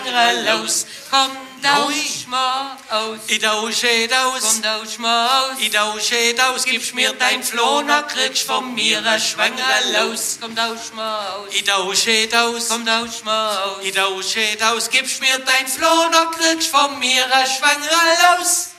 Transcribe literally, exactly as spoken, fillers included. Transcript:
schwangere los. Komm, tausch mal aus. Ich tausche aus. Komm, tausch mal aus. Ich tausche aus. Gibst mir dein Floh, dann kriegst von mir eine schwangere los. Komm, tausch mal aus. Ich tausche aus. Komm, tausch mal aus. Ich tausche aus. Gibst mir dein Floh, dann kriegst von mir eine schwangere los.